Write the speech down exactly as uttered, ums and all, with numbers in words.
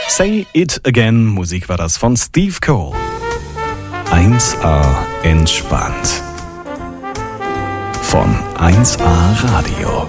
Say It Again, Musik war das von Steve Cole. eins A entspannt. Von eins A Radio.